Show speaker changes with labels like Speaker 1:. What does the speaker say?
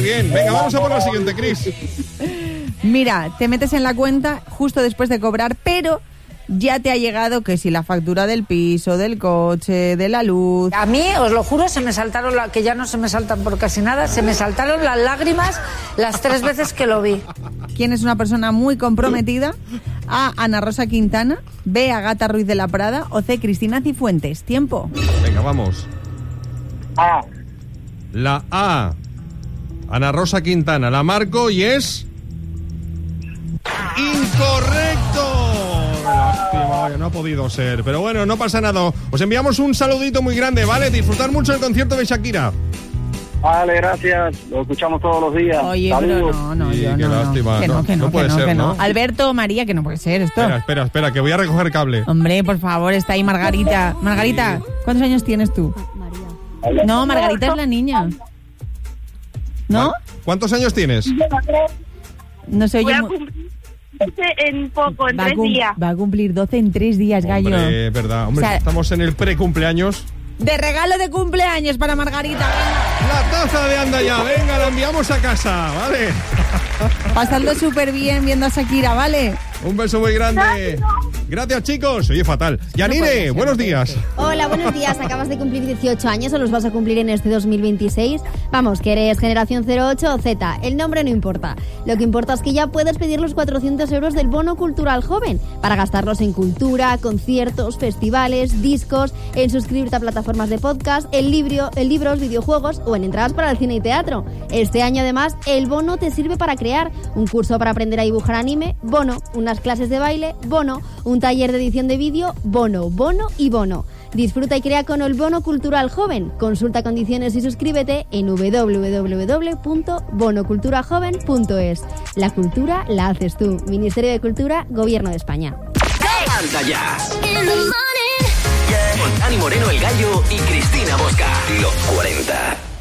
Speaker 1: bien. Venga, vamos a por la siguiente, Cris.
Speaker 2: Mira, te metes en la cuenta justo después de cobrar, pero ya te ha llegado que si la factura del piso, del coche, de la luz.
Speaker 3: A mí, os lo juro, se me saltaron, que ya no se me saltan por casi nada, se me saltaron las lágrimas las 3 veces que lo vi.
Speaker 2: ¿Quién es una persona muy comprometida? A, Ana Rosa Quintana. B, Agata Ruiz de la Prada. O C, Cristina Cifuentes. Tiempo.
Speaker 1: Venga, vamos.
Speaker 4: A.
Speaker 1: La A. Ana Rosa Quintana. La marco y es... ¡incorrecto! Lástima, vaya, no ha podido ser. Pero bueno, no pasa nada. Os enviamos un saludito muy grande, ¿vale? Disfrutar mucho del concierto de Shakira.
Speaker 4: Vale, gracias. Lo escuchamos todos los días.
Speaker 2: Oye,
Speaker 4: Saludos.
Speaker 2: pero no,
Speaker 1: Sí,
Speaker 2: yo
Speaker 1: qué
Speaker 2: no.
Speaker 1: lástima. No puede ser, ¿no?
Speaker 2: Alberto, María, que no puede ser esto.
Speaker 1: Espera, que voy a recoger cable.
Speaker 2: Hombre, por favor, está ahí Margarita. Margarita, ¿cuántos años tienes tú?
Speaker 5: María.
Speaker 2: No, Margarita es la niña. ¿No?
Speaker 1: ¿Cuántos años tienes?
Speaker 2: No se
Speaker 5: Voy
Speaker 2: oye.
Speaker 5: a cumplir en poco, en 3 días.
Speaker 2: Va a cumplir 12 en 3 días, gallo.
Speaker 1: Hombre, es verdad. Hombre,
Speaker 2: O sea,
Speaker 1: estamos en el pre-cumpleaños.
Speaker 2: De regalo de cumpleaños para Margarita.
Speaker 1: La taza de Anda Ya. Venga, la enviamos a casa, ¿vale?
Speaker 2: Pasando súper bien viendo a Shakira, ¿vale?
Speaker 1: Un beso muy grande. Gracias, chicos. Oye, fatal. Yanire, buenos días.
Speaker 6: Hola, buenos días. Acabas de cumplir 18 años o los vas a cumplir en este 2026. Vamos, que eres generación 08 o Z. El nombre no importa. Lo que importa es que ya puedes pedir los 400 euros del bono cultural joven para gastarlos en cultura, conciertos, festivales, discos, en suscribirte a plataformas de podcast, en libros, videojuegos o en entradas para el cine y teatro. Este año, además, el bono te sirve para crear un curso para aprender a dibujar anime, bono, unas clases de baile, bono, un taller de edición de vídeo, bono, bono y bono. Disfruta y crea con el bono cultural joven. Consulta condiciones y suscríbete en www.bonoculturajoven.es. La cultura la haces tú. Ministerio de Cultura, Gobierno de España.
Speaker 7: Anda Ya. Con Dani Moreno, el Gallo, y Cristina Bosca. Los 40.